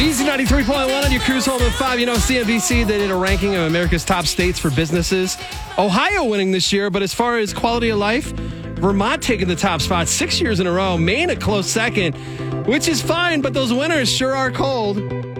Easy 93.1 on your cruise home at 5. You know, CNBC, they did a ranking of America's top states for businesses. Ohio winning this year, but as far as quality of life, Vermont taking the top spot 6 years in a row. Maine a close second, which is fine, but those winters sure are cold.